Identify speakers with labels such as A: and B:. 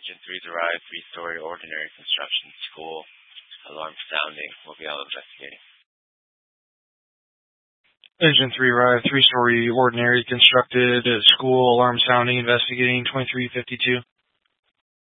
A: Engine 3's arrived, three-story ordinary construction school. Alarm sounding. We'll be all investigating.
B: Engine 3 arrived, three-story ordinary constructed school. Alarm sounding, investigating 2352.